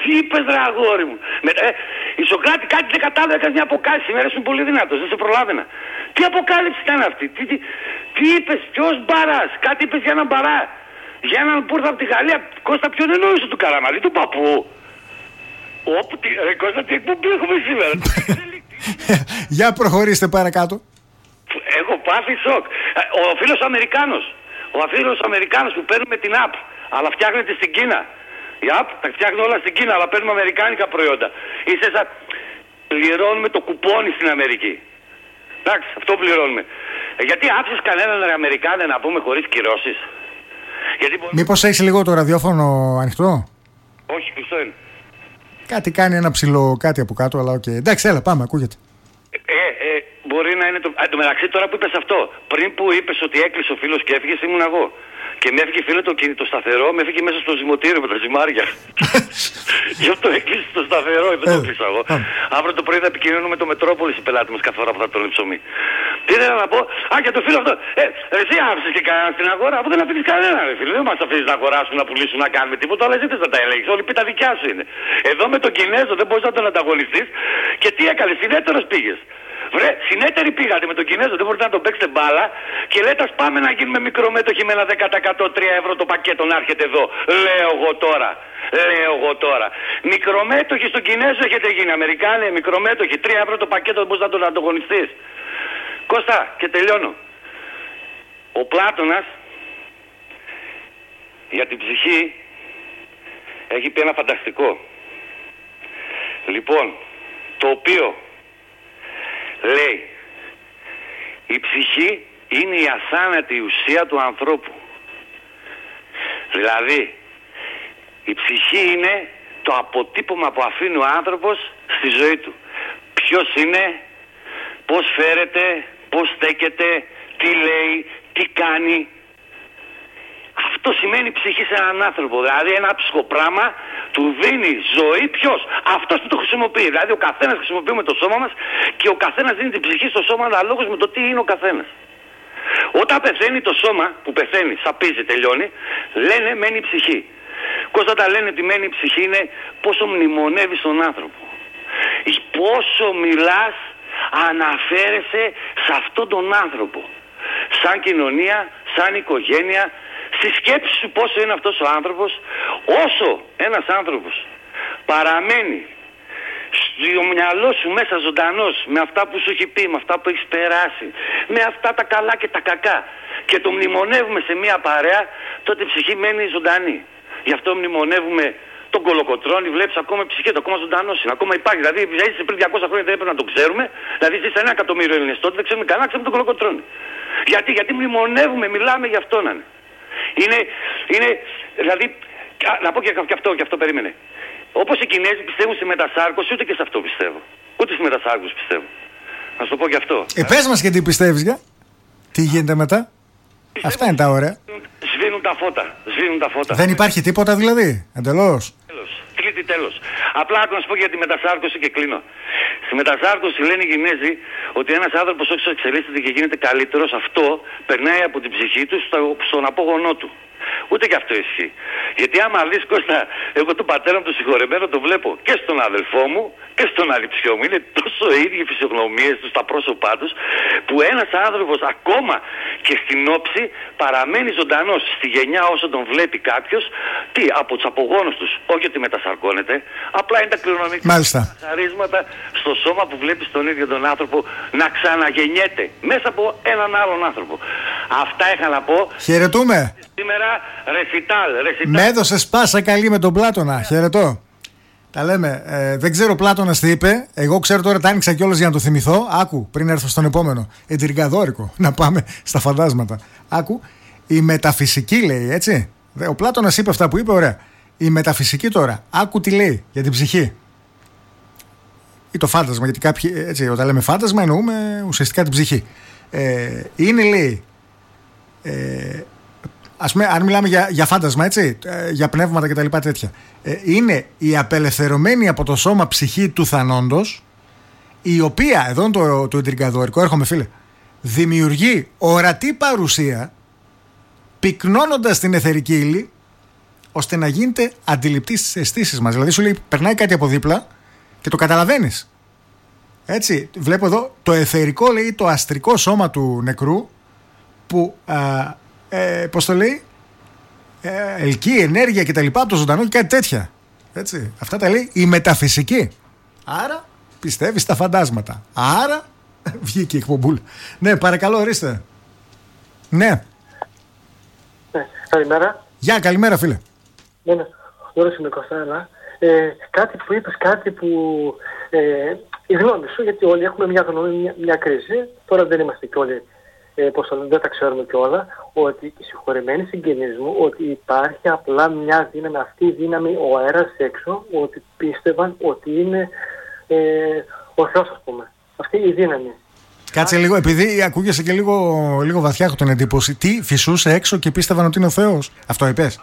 Τι είπες ρε αγόρι μου. Η Σοκράτη κάτι δεν κατάλαβε, έκανε μια αποκάλυψη. Με αρέσουν πολύ δυνατός, δεν σε προλάβαινα. Τι αποκάλυψη ήταν αυτή. Τι είπες, ποιος μπαράς. Κάτι είπες για έναν μπαρά. Για έναν που ήρθε από τη Γαλλία. Κώστα, ποιον εννοούσε του Καραμαλή, του παππού. Όπου, ρε Κώστα, τι εκπομπή έχουμε σήμερα. Για προχωρήστε παρακάτω. Έχω πάθει σοκ. Ο φίλος Αμερικάνος που παίρνουμε την app, αλλά φτιάχνεται στην Κίνα. Η app τα φτιάχνει όλα στην Κίνα, αλλά παίρνουμε αμερικάνικα προϊόντα. Είσαι σαν... Πληρώνουμε το κουπόνι στην Αμερική. Εντάξει, αυτό πληρώνουμε. Γιατί άφησες κανέναν Αμερικάνε να πούμε χωρίς κυρώσεις. Μήπως έχεις λίγο το ραδιόφωνο ανοιχτό? Όχι, κλειστό είναι. Κάτι κάνει ένα ψηλό κάτι από κάτω, αλλά οκ. Εντάξει, έλα, πάμε, ακούγεται. Μπορεί να είναι το... Εν τω μεταξύ, τώρα που είπες αυτό, πριν που είπες ότι έκλεισε ο φίλος και έφυγες, ήμουν εγώ. Και με έφυγε φίλο το σταθερό, με έφυγε μέσα στο ζυμωτήριο με τα ζυμάρια. Γι' αυτό έκλεισε το σταθερό, δεν το κλείσα εγώ. Αύριο το πρωί θα επικοινωνούμε με το Μετρόπολης οι πελάτες μας κάθε φορά που θα τρώνε ψωμί. Τι ήθελα να πω, για το φίλο αυτό. Εσύ άφησες και κανένα στην αγορά, αφού δεν αφήνεις κανένα, ρε φίλε. Δεν μας αφήνεις να αγοράσουν, να πουλήσουν, να κάνουμε τίποτα, αλλά ζήτες να τα ελέγξεις. Όλη τα δικιά σου είναι. Εδώ με τον Κινέζο δεν μπορείς να τον ανταγωνιστείς και τι έκανες, συνέτερος πήγες. Βρε, συνέτεροι πήγατε με τον Κινέζο, δεν μπορείτε να τον παίξετε μπάλα και λέτε ας πάμε να γίνουμε μικρομέτοχοι με ένα 10% 3 ευρώ το πακέτο να έρχεται εδώ. Λέω εγώ τώρα. Μικρομέτοχοι στον Κινέζο έχετε γίνει. Αμερικάνοι, μικρομέτοχοι, 3 ευρώ το πακέτο, δεν μπορείς να τον ανταγωνιστείς. Κώστα, και τελειώνω. Ο Πλάτωνας για την ψυχή έχει πει ένα φανταστικό. Λοιπόν, το οποίο λέει, η ψυχή είναι η αθάνατη ουσία του ανθρώπου. Δηλαδή, η ψυχή είναι το αποτύπωμα που αφήνει ο άνθρωπος στη ζωή του. Ποιος είναι, πώς φέρεται, πώς στέκεται, τι λέει, τι κάνει. Αυτό σημαίνει ψυχή σε έναν άνθρωπο. Δηλαδή ένα ψυχοπράμα του δίνει ζωή ποιος? Αυτός που το χρησιμοποιεί. Δηλαδή ο καθένας χρησιμοποιούμε το σώμα μας και ο καθένας δίνει την ψυχή στο σώμα αναλόγως με το τι είναι ο καθένας. Όταν πεθαίνει το σώμα, που πεθαίνει, σαπίζει, τελειώνει, λένε μένει η ψυχή. Κώστα, τα λένε ότι μένει η ψυχή είναι πόσο μνημονεύεις τον άνθρωπο. Πόσο μιλάς, αναφέρεσαι σε αυτόν τον άνθρωπο. Σαν κοινωνία, σαν οικογένεια, στη σκέψη σου πόσο είναι αυτός ο άνθρωπος. Όσο ένας άνθρωπος παραμένει στο μυαλό σου μέσα ζωντανός, με αυτά που σου έχει πει, με αυτά που έχεις περάσει, με αυτά τα καλά και τα κακά, και το μνημονεύουμε σε μια παρέα, τότε η ψυχή μένει ζωντανή. Γι' αυτό μνημονεύουμε τον Κολοκοτρώνη, βλέπεις ακόμα η ψυχή του, ακόμα ζωντανός είναι, ακόμα υπάρχει. Δηλαδή, ζήσει πριν 200 χρόνια δεν έπρεπε να το ξέρουμε. Δηλαδή, ζήσει 1 εκατομμύριο Έλληνες τότε, δεν ξέρουμε κανένα, ξέρουμε τον Κολοκοτρώνη. Γιατί μνημονεύουμε, μιλάμε γι' αυτό να είναι. Δηλαδή, να πω και αυτό περίμενε. Όπως οι Κινέζοι πιστεύουν στη μετασάρκωση, ούτε και σε αυτό πιστεύω. Ούτε στη μετασάρκωση πιστεύω. Να σου το πω και αυτό. Πες μας και τι πιστεύεις για. Τι γίνεται μετά. Αυτά είναι τα ωραία. Σβήνουν τα φώτα. Δεν υπάρχει τίποτα δηλαδή. Εντελώς. Τρίτη τέλος. Απλά να σου πω για τη μετασάρκωση και κλείνω. Στη μετασάρκωση λένε οι Κινέζοι ότι ένας άνθρωπος όσο εξελίσσεται και γίνεται καλύτερος, αυτό περνάει από την ψυχή του στον απόγονό του. Ούτε και αυτό ισχύει. Γιατί άμα δεις, Κώστα, εγώ τον πατέρα μου τον συγχωρεμένο το βλέπω και στον αδελφό μου και στον αληψιό μου. Είναι τόσο ίδιοι οι φυσιογνωμίες τους, τα πρόσωπά τους, που ένας άνθρωπος ακόμα και στην όψη παραμένει ζωντανός στη γενιά όσο τον βλέπει κάποιος. Τι, από τους απογόνους τους. Όχι ότι μετασαρκώνεται, απλά είναι τα κληρονομικά χαρίσματα στο σώμα που βλέπεις τον ίδιο τον άνθρωπο να ξαναγεννιέται μέσα από έναν άλλον άνθρωπο. Αυτά είχα να πω. Χαιρετούμε. Σήμερα ρεσιτάλ. Με έδωσες πάσα καλή με τον Πλάτωνα. Χαιρετώ. Τα λέμε. Δεν ξέρω Πλάτωνας τι είπε. Εγώ ξέρω τώρα, τα άνοιξα κιόλας για να το θυμηθώ. Άκου, πριν έρθω στον επόμενο. Εντριγκαδόρικο. Να πάμε στα φαντάσματα. Άκου. Η μεταφυσική λέει, έτσι. Ο Πλάτωνας είπε αυτά που είπε, ωραία. Η μεταφυσική τώρα. Άκου τι λέει για την ψυχή. Ή το φάντασμα, γιατί κάποιοι, έτσι, όταν λέμε φάντασμα εννοούμε ουσιαστικά την ψυχή. Είναι, λέει. Ας πούμε, αν μιλάμε για φάντασμα, έτσι, για πνεύματα κτλ. Τέτοια. Είναι η απελευθερωμένη από το σώμα ψυχή του θανόντος, η οποία, εδώ είναι το εντριγκαδόρικο, έρχομαι φίλε, δημιουργεί ορατή παρουσία, πυκνώνοντας την αιθερική ύλη, ώστε να γίνεται αντιληπτή στις αισθήσεις μας. Δηλαδή σου λέει περνάει κάτι από δίπλα και το καταλαβαίνεις. Έτσι, βλέπω εδώ το αιθερικό, λέει, το αστρικό σώμα του νεκρού που, πώς το λέει, ελκύει ενέργεια και τα λοιπά από το ζωντανό και κάτι τέτοια. Έτσι, αυτά τα λέει η μεταφυσική. Άρα πιστεύει στα φαντάσματα. Άρα βγήκε η εκπομπούλα. Ναι, παρακαλώ, ορίστε. Ναι. Καλημέρα. Γεια, καλημέρα, φίλε. Ναι, Γιώργος είμαι Κωνσταντίνα. Κάτι που είπες, κάτι που η γνώμη σου, γιατί όλοι έχουμε μια γνώμη, μια κρίση. Τώρα δεν είμαστε κι όλοι, δεν τα ξέρουμε κι όλα, ότι οι συγχωρεμένοι συγγενείς μου, ότι υπάρχει απλά μια δύναμη, αυτή η δύναμη, ο αέρας έξω, ότι πίστευαν ότι είναι ο Θεός, ας πούμε. Αυτή η δύναμη. Κάτσε λίγο, επειδή ακούγεσαι και λίγο βαθιά, έχω την εντύπωση. Τι, φυσούσε έξω και πίστευαν ότι είναι ο Θεός. Αυτό είπες?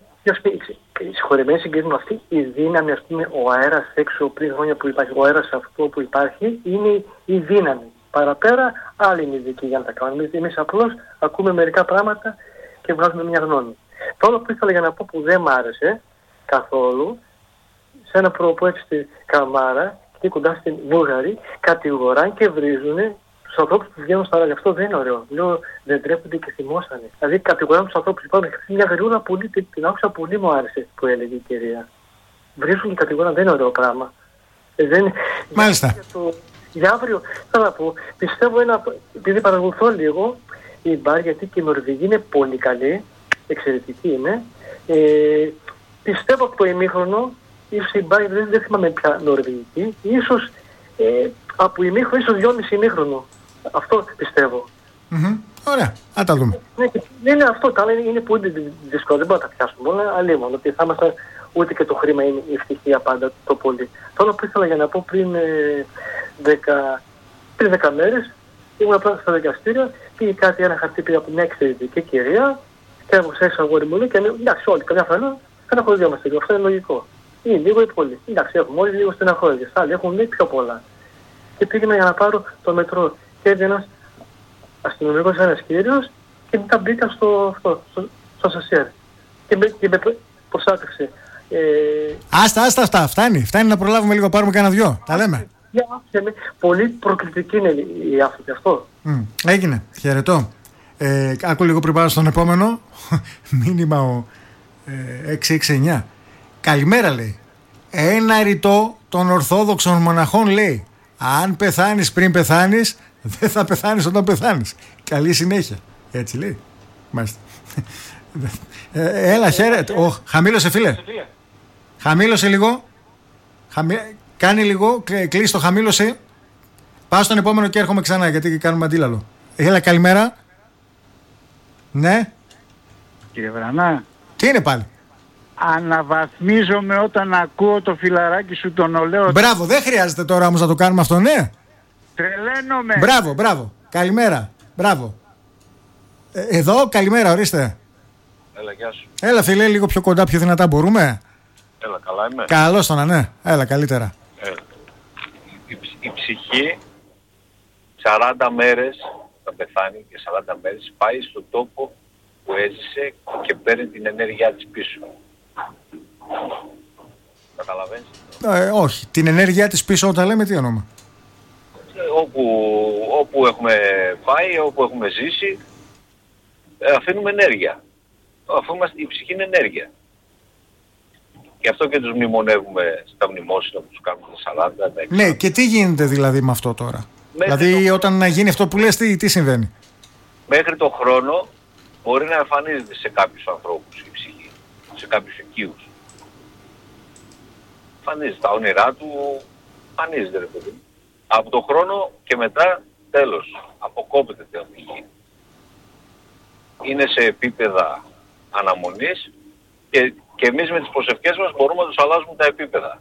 Οι συγχωρεμένοι συγγενείς μου, αυτή η δύναμη, ας πούμε, ο αέρας έξω πριν χρόνια που υπάρχει, ο αέρας αυτό που υπάρχει, είναι η δύναμη. Παραπέρα, άλλοι είναι ειδικοί για να τα κάνουμε. Εμείς απλώς ακούμε μερικά πράγματα και βγάζουμε μια γνώμη. Τώρα που ήθελα για να πω που δεν μ' άρεσε καθόλου, σε ένα προπό έτσι στη Καμάρα και κοντά στην Βούλγαρη, κατηγοράν και βρίζουν τους ανθρώπους που βγαίνουν στα ράδια. Αυτό δεν είναι ωραίο. Λέω, δεν τρέπονται και θυμώσανε. Δηλαδή κατηγοράν τους ανθρώπους που υπάρχουν. Μια γριούλα πολύ, την άκουσα πολύ, μου άρεσε που έλεγε η κυρία. Βρίζουν και κατηγοράν, δεν είναι ωραίο πράγμα. Μάλιστα. Για αύριο, θέλω να πω, πιστεύω επειδή παρακολουθώ λίγο η μπαρ, γιατί και η Νορβηγία είναι πολύ καλή, εξαιρετική είναι. Πιστεύω από το ημίχρονο, ίσως η μπαρ, δεν θυμάμαι πια Νορβηγική, ίσως από ημίχρονο, ίσως 2,5 ημίχρονο. Αυτό πιστεύω. Ωραία, να τα δούμε. Ναι, είναι αυτό, τα άλλα είναι πολύ δύσκολο, δεν μπορούμε να τα πιάσουμε όλα, αλλά μόνο ότι θα είμαστε, ούτε και το χρήμα είναι η ευτυχία πάντα το πολύ. Τώρα που ήθελα για να πω πριν 10 μέρες, ήμουν απλά στο δικαστήριο, πήγε κάτι, ένα χαρτί πήγε από μια εξαιρετική κυρία, και έβγαλε έξω αγόρι μου, και εντάξει, όλοι καμιά φορά στεναχωριόμαστε λίγο, αυτό είναι λογικό. Είναι λίγο ή πολύ. Εντάξει, έχουμε όλοι λίγο στεναχώρια, άλλοι έχουν λέει πιο πολλά. Και πήγαινα για να πάρω το μετρό. Και έρθει ένας αστυνομικός, ένας κύριος, και μετά μπήκα στο σασέρ. Και με προστάτευσε. Άστα αυτά. Φτάνει να προλάβουμε λίγο, πάρουμε κανένα δυο. Τα λέμε. Πολύ προκλητική είναι οι άνθρωποι αυτό. Έγινε. Χαιρετώ. Άκου λίγο πριν πάω στον επόμενο. Μήνυμα ο 669. Καλημέρα, λέει. Ένα ρητό των Ορθόδοξων μοναχών, λέει. Αν πεθάνεις πριν πεθάνεις, δεν θα πεθάνεις όταν πεθάνεις. Καλή συνέχεια. Έτσι λέει. Μάλιστα. Έλα, χαίρετε. Χαμήλωσε, φίλε. Χαμήλωσε λίγο. Κάνει λίγο. Κλείσει το, χαμήλωσε. Πάω στον επόμενο και έρχομαι ξανά, γιατί κάνουμε αντίλαλο. Έλα, καλημέρα. Ναι. Κύριε Βρανά. Τι είναι πάλι? Αναβαθμίζομαι όταν ακούω το φιλαράκι σου τον ολέο. Μπράβο, δεν χρειάζεται τώρα όμως να το κάνουμε αυτό, ναι. Τρελαίνομαι. Μπράβο. Καλημέρα. Μπράβο. Εδώ, καλημέρα, ορίστε. Έλα, γεια σου. Έλα, φίλε, λίγο πιο κοντά, πιο δυνατά μπορούμε. Έλα, καλά είμαι. Καλώς το να, ναι. Έλα, καλύτερα. Η ψυχή 40 μέρες θα πεθάνει και 40 μέρες πάει στον τόπο που έζησε και παίρνει την ενέργειά της πίσω. Καταλαβαίνεις? Όχι. Την ενέργειά της πίσω όταν λέμε τι όνομα? Όπου έχουμε πάει, όπου έχουμε ζήσει, αφήνουμε ενέργεια. Αφού η ψυχή είναι ενέργεια. Γι' αυτό και τους μνημονεύουμε στα μνημόσυνα που τους κάνουμε τα 40. Ναι, και τι γίνεται δηλαδή με αυτό τώρα? Δηλαδή όταν γίνει αυτό που λες, τι συμβαίνει? Μέχρι το χρόνο μπορεί να εμφανίζεται σε κάποιους ανθρώπους η ψυχή, σε κάποιους οικείους. Εμφανίζεται τα όνειρά του, εμφανίζεται ρε παιδί. Από το χρόνο και μετά τέλος, αποκόπτεται την ψυχή. Είναι σε επίπεδα αναμονής και εμείς με τις προσευχές μας μπορούμε να τους αλλάζουμε τα επίπεδα.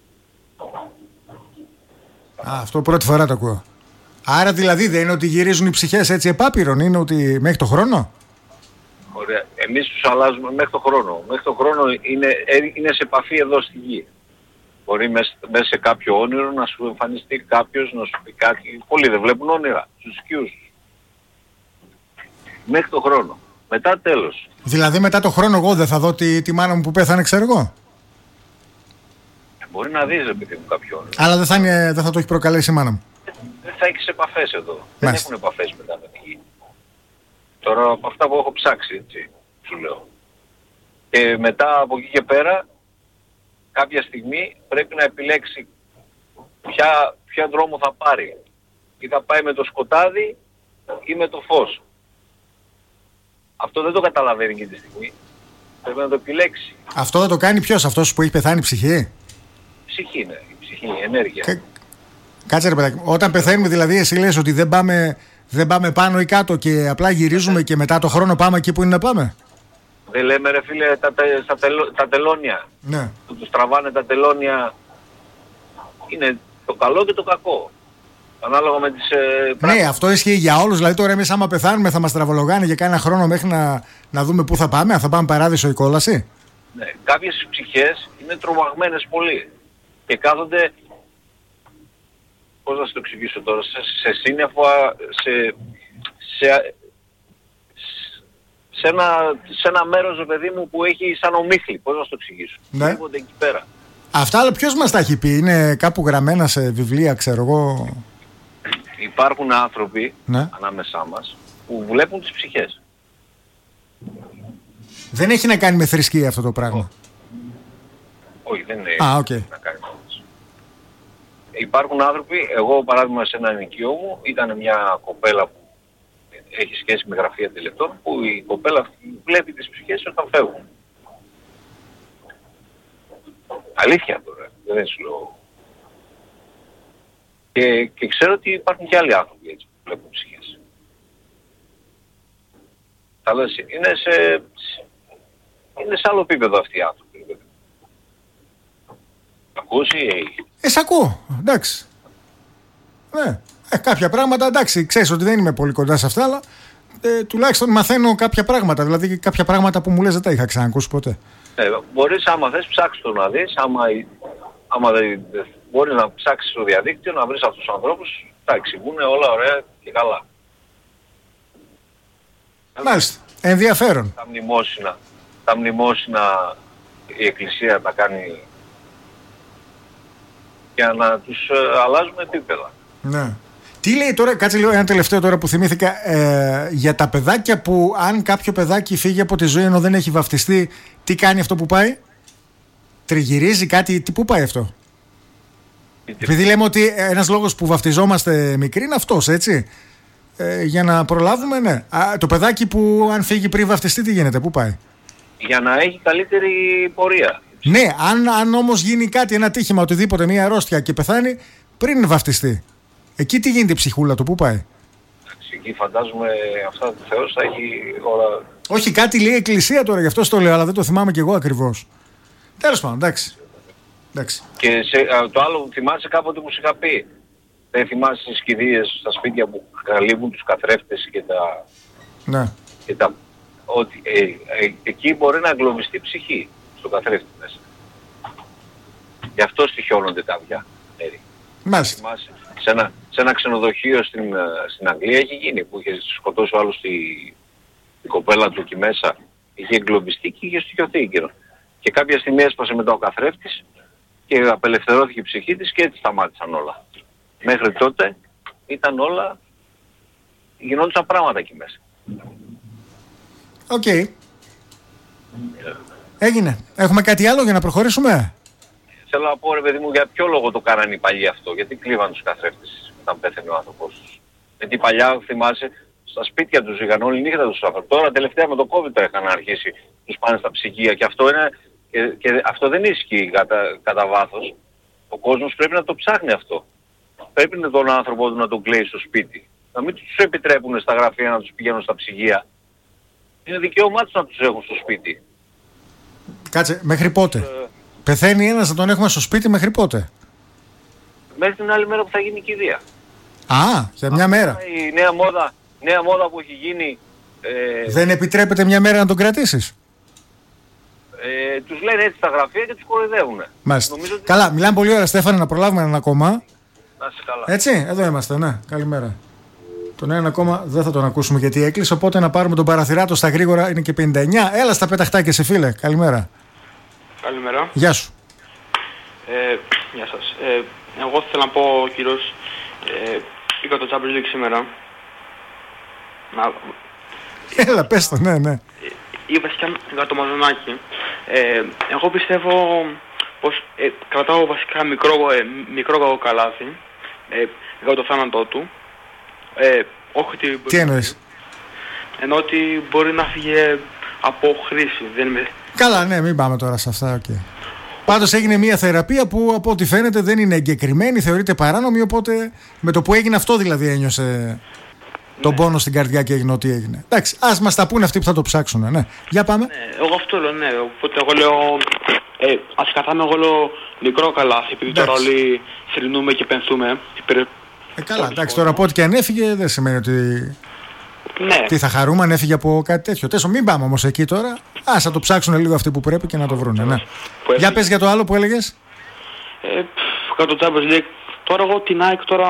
Αυτό πρώτη φορά το ακούω. Άρα δηλαδή δεν είναι ότι γυρίζουν οι ψυχές έτσι επάπειρον, είναι ότι μέχρι το χρόνο? Ωραία. Εμείς τους αλλάζουμε μέχρι το χρόνο. Μέχρι το χρόνο είναι σε επαφή εδώ στη γη. Μπορεί μέσα σε κάποιο όνειρο να σου εμφανιστεί κάποιος, να σου πει κάτι. Πολλοί δεν βλέπουν όνειρα στους οικείους τους. Μέχρι το χρόνο. Μετά τέλος. Δηλαδή μετά το χρόνο εγώ δεν θα δω τη μάνα μου που πέθανε, ξέρω εγώ. Μπορεί να δεις, επειδή μου κάποιον. Αλλά δεν θα το έχει προκαλέσει η μάνα μου. Δεν θα έχεις επαφές εδώ. Μάλιστα. Δεν έχουν επαφές μετά με τη γη. Τώρα από αυτά που έχω ψάξει, έτσι, σου λέω. Και μετά από εκεί και πέρα, κάποια στιγμή πρέπει να επιλέξει ποια δρόμο θα πάρει. Ή θα πάει με το σκοτάδι ή με το φως. Αυτό δεν το καταλαβαίνει και τη στιγμή. Πρέπει να το επιλέξει. Αυτό θα το κάνει ποιος, αυτός που έχει πεθάνει η ψυχή? Ψυχή είναι, η ψυχή, η ενέργεια. Κάτσε ρε παιδάκι, όταν πεθαίνουμε δηλαδή εσύ λες ότι δεν πάμε πάνω ή κάτω και απλά γυρίζουμε και μετά το χρόνο πάμε εκεί που είναι να πάμε? Δεν λέμε ρε φίλε τα τελώνια. Ναι. Που τους τραβάνε τα τελώνια. Είναι το καλό και το κακό. Ανάλογα με τις ναι, αυτό ισχύει για όλους. Δηλαδή τώρα εμείς άμα πεθάνουμε θα μας τραβολογάνε για κάνα χρόνο μέχρι να δούμε πού θα πάμε. Αν θα πάμε παράδεισο ή κόλαση. Ναι, κάποιες ψυχές είναι τρομαγμένες πολύ. Και κάθονται, πώς να σου το εξηγήσω τώρα, σε σύννεφα, σε ένα μέρος, παιδί μου, που έχει σαν ομίχλη. Πώς να σου το εξηγήσω. Ναι. Εκεί πέρα. Αυτά αλλά ποιος μας τα έχει πει? Είναι κάπου γραμμένα σε βιβλία, ξέρω εγώ? Υπάρχουν άνθρωποι, ναι, ανάμεσά μας που βλέπουν τις ψυχές. Δεν έχει να κάνει με θρησκεία αυτό το πράγμα? Όχι, δεν είναι okay, να κάνει με. Υπάρχουν άνθρωποι, εγώ παράδειγμα σε ένα ενοικείο μου, ήταν μια κοπέλα που έχει σχέση με γραφεία τελετών, που η κοπέλα αυτή βλέπει τις ψυχές όταν φεύγουν. Αλήθεια τώρα, δεν σου λέω. Και ξέρω ότι υπάρχουν και άλλοι άνθρωποι έτσι που βλέπουν ψυχές. Αλλά είναι σε άλλο επίπεδο αυτοί οι άνθρωποι. Ακούσει. Σ' ακούω, εντάξει. Ναι. Κάποια πράγματα, εντάξει, ξέρεις ότι δεν είμαι πολύ κοντά σε αυτά, αλλά τουλάχιστον μαθαίνω κάποια πράγματα. Δηλαδή κάποια πράγματα που μου λες δεν τα είχα ξανακούσει ποτέ. Μπορείς άμα θες ψάξεις το να δεις, άμα μπορείς να ψάξεις στο διαδίκτυο, να βρεις αυτούς τους ανθρώπους, τα εξηγούν όλα ωραία και καλά. Μάλιστα, ενδιαφέρον. Τα μνημόσυνα η Εκκλησία τα κάνει για να τους αλλάζουμε επίπεδα. Ναι. Τι λέει τώρα, κάτσε λίγο ένα τελευταίο τώρα που θυμήθηκα, για τα παιδάκια που αν κάποιο παιδάκι φύγει από τη ζωή ενώ δεν έχει βαφτιστεί, τι κάνει αυτό που πάει? Τριγυρίζει κάτι, πού πάει αυτό? Επειδή λέμε ότι ένας λόγος που βαφτιζόμαστε μικροί είναι αυτός, έτσι. Για να προλάβουμε, ναι. Το παιδάκι που αν φύγει πριν βαφτιστεί, τι γίνεται, πού πάει? Για να έχει καλύτερη πορεία. Ναι, αν όμως γίνει κάτι, ένα τύχημα, οτιδήποτε, μια αρρώστια και πεθάνει πριν βαφτιστεί, εκεί τι γίνεται η ψυχούλα του, πού πάει? Εκεί φαντάζομαι αυτά του Θεός θα έχει όλα. Όχι, κάτι λέει η Εκκλησία τώρα, γι' αυτό στο λέω, αλλά δεν το θυμάμαι κι εγώ ακριβώς. Τέλος πάντων, εντάξει. Και το άλλο, θυμάσαι κάποτε που σου είχα πει? Δεν θυμάσαι τις κηδείες στα σπίτια που καλύβουν τους καθρέφτες και τα... Ναι. Και ότι εκεί μπορεί να εγκλωβιστεί ψυχή στο καθρέφτη μέσα. Γι' αυτό στοιχιώνονται τα αυγιά. Μάλιστα. Θυμάσαι, σε ένα ξενοδοχείο στην Αγγλία έχει γίνει που είχε σκοτώσει ο άλλος την κοπέλα του εκεί μέσα. Είχε εγκλωβιστεί και είχε στοιχειωθεί εκείνο. Και κάποια στιγμή έσπασε μετά ο καθρέφτης και απελευθερώθηκε η ψυχή της και έτσι σταμάτησαν όλα. Μέχρι τότε ήταν όλα, γινόντουσαν πράγματα εκεί μέσα. Οκ. Έγινε. Έχουμε κάτι άλλο για να προχωρήσουμε? Θέλω να πω ρε παιδί μου, για ποιο λόγο το κάνανε οι παλιοί αυτό? Γιατί κλείβαν τους καθρέφτες όταν πέθανε ο άνθρωπος τους? Γιατί παλιά, θυμάσαι, στα σπίτια τους είχαν όλη νύχτα τους άνθρωποι. Τώρα τελευταία με το COVID το είχαν αρχίσει, τους πάνε στα ψυγεία και αυτό είναι... Και αυτό δεν ισχύει κατά βάθος. Ο κόσμος πρέπει να το ψάχνει αυτό. Πρέπει τον άνθρωπο του να τον κλαίει στο σπίτι. Να μην τους επιτρέπουν στα γραφεία να τους πηγαίνουν στα ψυγεία. Είναι δικαίωμά τους να τους έχουν στο σπίτι. Κάτσε, μέχρι πότε? Πεθαίνει ένας, να τον έχουμε στο σπίτι μέχρι πότε? Μέχρι την άλλη μέρα που θα γίνει η κηδεία. Για μια μέρα. Η νέα μόδα που έχει γίνει... Δεν επιτρέπεται μια μέρα να τον κρατήσεις? Τους λένε έτσι στα γραφεία και τους κοροϊδεύουν. Μάλιστα. Καλά, μιλάμε πολύ ώρα, Στέφανε, να προλάβουμε έναν ακόμα. Να είσαι καλά. Έτσι, εδώ είμαστε, ναι. Καλημέρα. Τον έναν ακόμα δεν θα τον ακούσουμε γιατί έκλεισε. Οπότε να πάρουμε τον Παραθυράτο στα γρήγορα. Είναι και 59. Έλα στα πεταχτάκια σε φίλε. Καλημέρα. Καλημέρα. Γεια σου. Γεια σας. Εγώ θέλω να πω, κύριος, πήγα το Champions League σήμερα. Έλα, πες το, ναι. Ή βασικά για το Μαζονάκι. Εγώ πιστεύω πως κρατάω βασικά μικρό καλάθι για το θάνατό του. Όχι ότι... Τι εννοείς? Ενώ ότι μπορεί να φύγει από χρήση. Δεν είμαι... Καλά, ναι, μην πάμε τώρα σε αυτά, okay. Πάντως έγινε μια θεραπεία που από ό,τι φαίνεται δεν είναι εγκεκριμένη, θεωρείται παράνομη, οπότε με το που έγινε αυτό δηλαδή ένιωσε τον πόνο στην καρδιά και έγινε ό,τι έγινε. Εντάξει, ας μας τα πούνε αυτοί που θα το ψάξουν, ναι. Για πάμε. Ναι, εγώ αυτό λέω, ναι. Οπότε εγώ λέω, ας καθάμε εγώ λέω μικρό καλάθι, επειδή τώρα όλοι θρηνούμε και πενθούμε. Καλά, εντάξει, τώρα από ό,τι και αν έφυγε δεν σημαίνει ότι... Ναι. Τι θα χαρούμε αν έφυγε από κάτι τέτοιο. Τέσο, μην πάμε όμως εκεί τώρα. Ας θα το ψάξουν λίγο αυτοί που πρέπει και να το βρούνε. Ναι. Για πες για το άλλο που έλεγες. Κάτω το Champions League. Τώρα εγώ την ΑΕΚ τώρα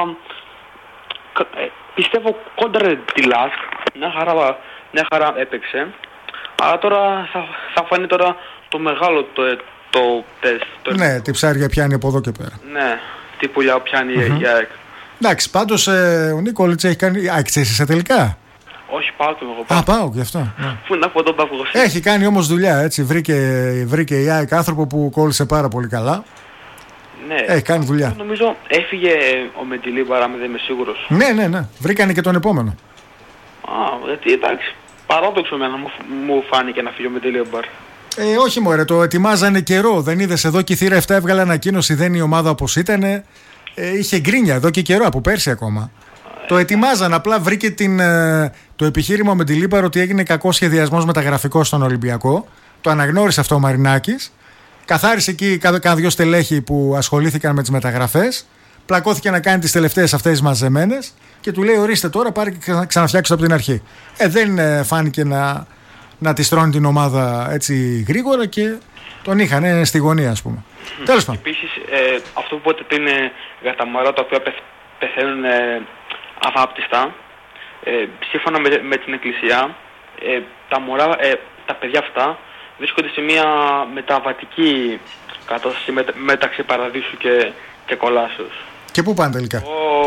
πιστεύω κόντρα τη Λάσκ. Μια χαρά έπαιξε. Αλλά τώρα θα φανεί τώρα το μεγάλο το τεστ. Ναι, τι ψάρια πιάνει από εδώ και πέρα. Ναι, τι πουλιά πιάνει η ΑΕΚ. Εντάξει, πάντως ο Νίκολιτς έχει κάνει. Α, ξέρεις τελικά. Όχι, πάω και εγώ. Πάω γι' αυτό. Πού να πω τον Παύλο. Έχει κάνει όμως δουλειά, έτσι. Βρήκε η ΑΕΚ άνθρωπο που κόλλησε πάρα πολύ καλά. Ναι. Έχει κάνει δουλειά. Νομίζω έφυγε ο Μεντιλίμπαρα, δεν είμαι σίγουρος. Ναι. Βρήκανε και τον επόμενο. Γιατί εντάξει. Παράδοξο εμένα μου φάνηκε να φύγει ο Μεντιλίμπαρ. Όχι μωρέ, το ετοιμάζανε καιρό. Δεν είδες εδώ και η Θύρα 7 έβγαλε ανακοίνωση, δεν είναι η ομάδα όπως ήταν. Είχε γκρίνια εδώ και καιρό, από πέρσι ακόμα. Το ετοιμάζαν, απλά βρήκε το επιχείρημα με τη Λίπαρο ότι έγινε κακός σχεδιασμός μεταγραφικός στον Ολυμπιακό. Το αναγνώρισε αυτό ο Μαρινάκης. Καθάρισε εκεί κάνα δυο στελέχη που ασχολήθηκαν με τις μεταγραφές. Πλακώθηκε να κάνει τις τελευταίες αυτές μαζεμένες και του λέει: ορίστε τώρα, πάρε και ξαναφτιάξτε από την αρχή. Δεν φάνηκε να τη στρώνει την ομάδα έτσι γρήγορα και τον είχαν στη γωνία, ας πούμε. Τέλος πάντων. Επίσης, αυτό που είπατε είναι για τα μωρά τα οποία πεθαίνουν αβάπτιστα. Σύμφωνα με την Εκκλησία, τα μωρά, τα παιδιά αυτά βρίσκονται σε μια μεταβατική κατάσταση μεταξύ παραδείσου και κολάσεως. Και πού πάνε τελικά?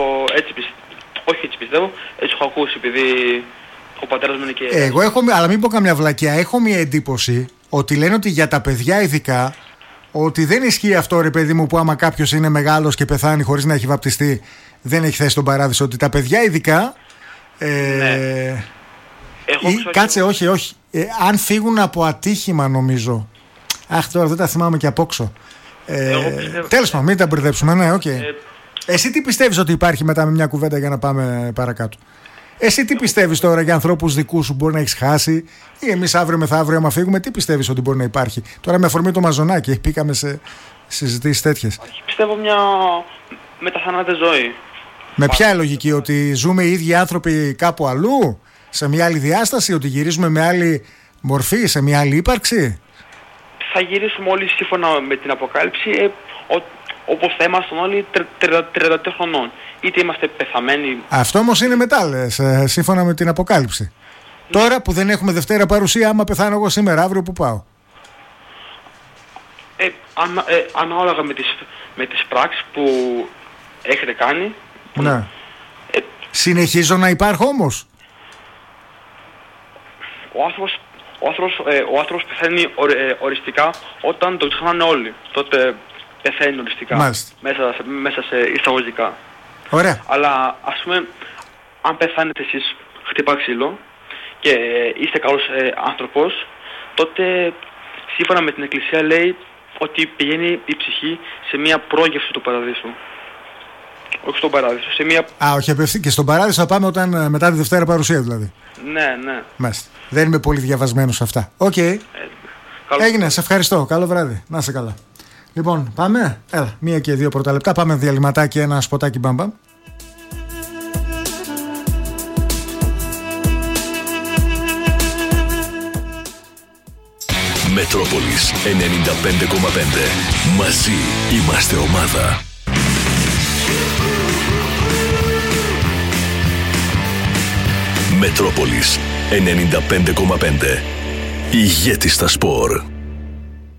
Όχι έτσι πιστεύω, έτσι έχω ακούσει, επειδή ο πατέρας μου είναι και... Εγώ έχω, αλλά μην πω καμιά βλακιά, έχω μια εντύπωση ότι λένε ότι για τα παιδιά ειδικά, ότι δεν ισχύει αυτό ρε παιδί μου που άμα κάποιος είναι μεγάλος και πεθάνει χωρίς να έχει βαπτιστεί δεν έχει θέση στον παράδεισο, ότι τα παιδιά ειδικά ναι. Κάτσε, όχι αν φύγουν από ατύχημα νομίζω. Αχ, τώρα δεν τα θυμάμαι και απόξω. Τέλος πάντων, μην τα μπερδέψουμε. Ναι, okay. Εσύ τι πιστεύεις ότι υπάρχει μετά με μια κουβέντα για να πάμε παρακάτω? Εσύ τι πιστεύεις τώρα για ανθρώπους δικούς σου μπορεί να έχεις χάσει, ή εμείς αύριο μεθαύριο άμα φύγουμε, τι πιστεύεις ότι μπορεί να υπάρχει? Τώρα με αφορμή το Μαζονάκι πήγαμε σε συζητήσεις τέτοιες. Πιστεύω μια μεταθανάτη ζωή. Με ποια λογική? Ότι ζούμε οι ίδιοι άνθρωποι κάπου αλλού, σε μια άλλη διάσταση, ότι γυρίζουμε με άλλη μορφή, σε μια άλλη ύπαρξη? Θα γυρίσουμε όλοι σύμφωνα με την Αποκάλυψη όπως θα ήμασταν όλοι 30 χρονών. Είτε είμαστε πεθαμένοι. Αυτό όμως είναι μετά, λες, σύμφωνα με την Αποκάλυψη. Ναι. Τώρα που δεν έχουμε Δευτέρα παρουσία, άμα πεθάνω εγώ σήμερα, αύριο που πάω? Ανάλογα με τις πράξεις που έχετε κάνει. Ναι. Συνεχίζω να υπάρχω όμως. Ο άνθρωπος πεθαίνει οριστικά όταν το ξεχνάνε όλοι. Τότε πεθαίνει οριστικά. Μέσα σε εισαγωγικά. Ωραία. Αλλά ας πούμε, αν πεθάνετε εσείς χτυπά ξύλο και είστε καλός άνθρωπος, τότε σύμφωνα με την Εκκλησία λέει ότι πηγαίνει η ψυχή σε μια πρόγευση του παραδείσου. Όχι στον παράδεισο, σε μια... όχι απευθεία. Και στον παράδεισο θα πάμε όταν μετά τη Δευτέρα παρουσία δηλαδή. Ναι. Μάλιστα. Δεν είμαι πολύ διαβασμένος σε αυτά. Οκ. Έγινε, σε ευχαριστώ. Καλό βράδυ. Να είσαι καλά. Λοιπόν, πάμε. Έλα, 1 και 2 πρώτα λεπτά. Πάμε διαλυματάκι, ένα σποτάκι μπαμπαμ. Μετρόπολης 95,5. Μαζί είμαστε ομάδα. Μετρόπολης 95,5. Ηγέτης στα σπορ.